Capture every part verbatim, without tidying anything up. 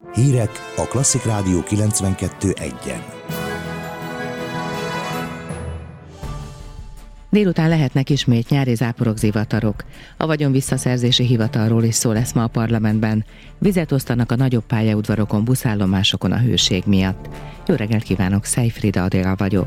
Hírek a Klasszik Rádió kilencvenkettő egyen. Délután lehetnek ismét nyári záporok, zivatarok. A vagyon visszaszerzési hivatalról is szó lesz ma a parlamentben. Vizet osztanak a nagyobb pályaudvarokon, buszállomásokon a hőség miatt. Jó reggelt kívánok, Szejfrida Adéla vagyok.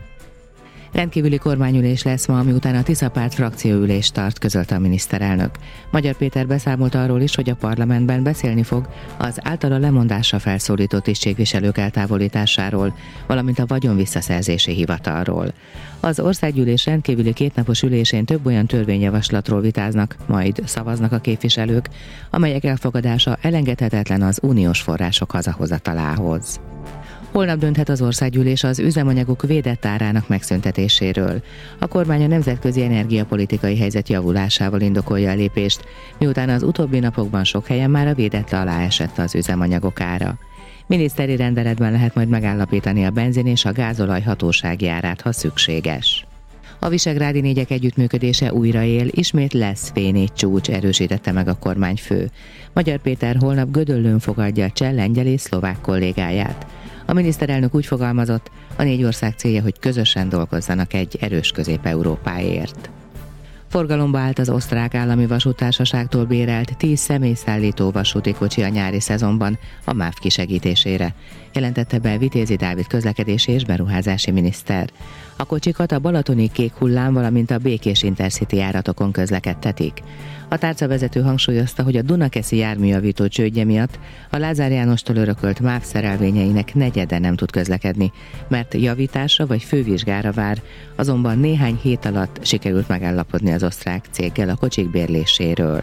Rendkívüli kormányülés lesz ma, miután a Tisza párt frakcióülést tart, közölte a miniszterelnök. Magyar Péter beszámolt arról is, hogy a parlamentben beszélni fog az általa lemondásra felszólított tisztségviselők eltávolításáról, valamint a vagyon visszaszerzési hivatalról. Az országgyűlés rendkívüli kétnapos ülésén több olyan törvényjavaslatról vitáznak, majd szavaznak a képviselők, amelyek elfogadása elengedhetetlen az uniós források hazahozatalához. Holnap dönthet az országgyűlés az üzemanyagok védett árának megszüntetéséről. A kormány a nemzetközi energiapolitikai helyzet javulásával indokolja a lépést, miután az utóbbi napokban sok helyen már a védett alá esett az üzemanyagok ára. Miniszteri rendeletben lehet majd megállapítani a benzin és a gázolaj hatósági árát, ha szükséges. A visegrádi négyek együttműködése újraél, ismét lesz vé négy csúcs, erősítette meg a kormányfő. Magyar Péter holnap Gödöllőn fogadja a cseh, lengyel és szlovák kollégáját. A miniszterelnök úgy fogalmazott, a négy ország célja, hogy közösen dolgozzanak egy erős Közép-Európáért. Forgalomba állt az osztrák állami vasúttársaságtól bérelt tíz személyszállító vasúti kocsi a nyári szezonban a MÁV kisegítésére, jelentette be Vitézi Dávid közlekedési és beruházási miniszter. A kocsikat a balatoni Kék Hullám, valamint a Békés Intercity járatokon közlekedtetik. A tárcavezető hangsúlyozta, hogy a Dunakeszi járműjavító csődje miatt a Lázár Jánostól örökölt MÁV szerelvényeinek negyede nem tud közlekedni, mert javításra vagy fővizsgára vár, azonban néhány hét alatt sikerült megállapodni az osztrák céggel a kocsik bérléséről.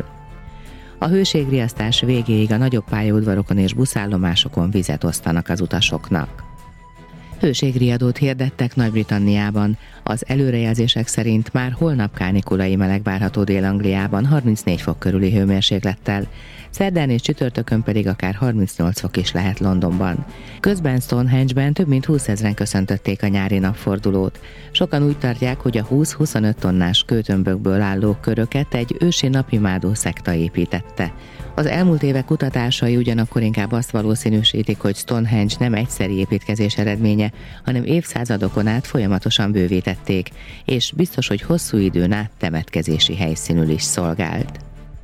A hőségriasztás végéig a nagyobb pályaudvarokon és buszállomásokon vizet osztanak az utasoknak. Hőségriadót hirdettek Nagy-Britanniában. Az előrejelzések szerint már holnap kánikulai meleg várható Dél-Angliában harmincnégy fok körüli hőmérséklettel, szerdán és csütörtökön pedig akár harmincnyolc fok is lehet Londonban. Közben Stonehenge-ben több mint húszezren köszöntötték a nyári napfordulót. Sokan úgy tartják, hogy a húsz-huszonöt tonnás kőtömbökből álló köröket egy ősi napimádó szekta építette. Az elmúlt évek kutatásai ugyanakkor inkább azt valószínűsítik, hogy Stonehenge nem egyszeri építkezés eredménye, hanem évszázadokon át folyamatosan bővítették, és biztos, hogy hosszú időn át temetkezési helyszínül is szolgált.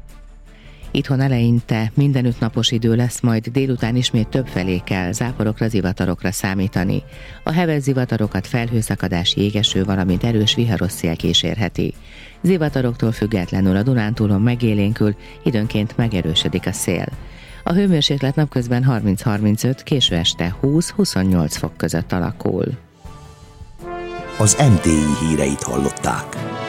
Itthon eleinte mindenütt napos idő lesz, majd délután ismét többfelé kell záporokra, zivatarokra számítani. A heves zivatarokat felhőszakadás, jégeső, valamint erős viharos szél kísérheti. Zivataroktól függetlenül a Dunántúlon megélénkül, időnként megerősödik a szél. A hőmérséklet napközben harminc-harmincöt, késő este húsz-huszonnyolc fok között alakul. Az em té i híreit hallották.